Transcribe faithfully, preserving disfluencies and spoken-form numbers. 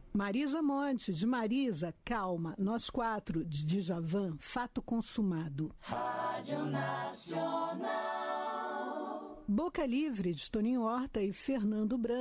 Marisa Monte, de Marisa, Calma. Nós Quatro, de Djavan, Fato Consumado. Rádio Nacional. Boca Livre, de Toninho Horta e Fernando Branco.